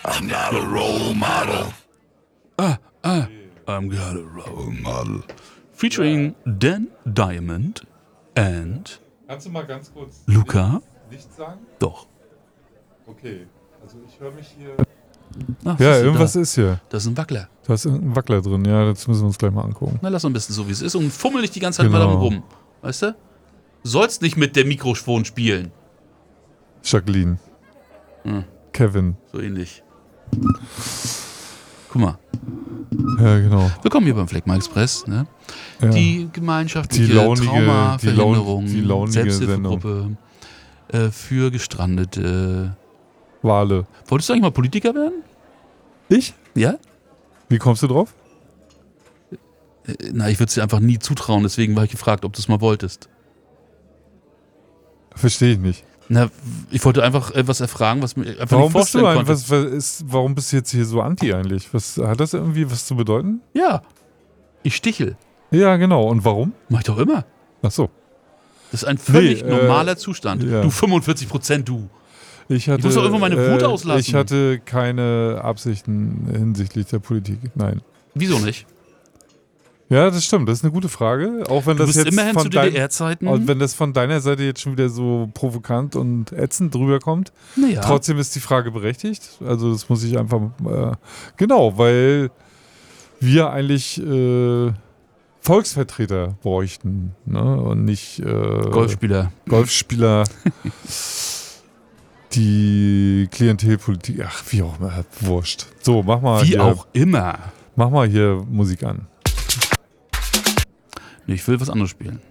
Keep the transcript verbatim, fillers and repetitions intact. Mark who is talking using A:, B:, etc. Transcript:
A: I'm not a role model.
B: Ah, ah, I'm got a role model. Featuring Dan Diamond and
C: Kannst du mal ganz kurz
B: Luca?
C: Licht sagen?
B: Doch.
C: Okay, also ich höre mich hier...
B: Ach,
D: Ja,
B: siehst du,
D: irgendwas
B: da,
D: ist hier.
B: da ist ein Wackler.
D: Da ist ein Wackler drin, ja, das müssen wir uns gleich mal angucken.
B: Na, lass uns ein bisschen so, wie es ist und fummel nicht die ganze Zeit
D: Genau.
B: mal darum rum. Weißt du? Sollst nicht mit der Mikrofon spielen.
D: Jacqueline.
B: Hm.
D: Kevin.
B: So ähnlich. Guck mal.
D: Ja, genau.
B: Willkommen hier beim Fleckma Express. Ne?
D: Ja.
B: Die gemeinschaftliche
D: Die launige-
B: Traumaverhinderung,
D: die laun- die launige
B: Selbsthilfegruppe äh, für gestrandete.
D: Wale.
B: Wolltest du eigentlich mal Politiker werden?
D: Ich?
B: Ja?
D: Wie kommst du drauf?
B: Äh, Na, ich würde es dir einfach nie zutrauen, deswegen war ich gefragt, ob du es mal wolltest.
D: Verstehe ich nicht.
B: Na, ich wollte einfach etwas erfragen, was mir einfach
D: Warum
B: nicht
D: bist, du
B: vorstellen
D: ein,
B: konnte.
D: was, was ist, warum bist du jetzt hier so anti eigentlich? Was, hat das irgendwie was zu bedeuten?
B: Ja, ich stichel.
D: Ja, genau. Und warum?
B: Mach ich doch immer.
D: Ach so.
B: Das ist ein völlig
D: Nee, äh,
B: normaler Zustand.
D: ja.
B: Du fünfundvierzig Prozent, du.
D: Ich, hatte,
B: Ich muss doch irgendwo meine Wut auslassen.
D: Ich hatte keine Absichten hinsichtlich der Politik. Nein.
B: Wieso nicht?
D: Ja, das stimmt. Das ist eine gute Frage. Auch wenn
B: Du
D: das
B: bist
D: jetzt
B: immerhin
D: von
B: zu
D: dein,
B: D D R-Zeiten.
D: und wenn das von deiner Seite jetzt schon wieder so provokant und ätzend drüber kommt.
B: Naja.
D: Trotzdem ist die Frage berechtigt. Also das muss ich einfach äh, genau, weil wir eigentlich äh, Volksvertreter bräuchten, ne? Und nicht äh,
B: Golfspieler.
D: Golfspieler, die Klientelpolitik, ach, wie auch immer, wurscht. So, mach mal
B: Wie
D: hier,
B: auch immer.
D: mach mal hier Musik an.
B: Nee, ich will was anderes spielen.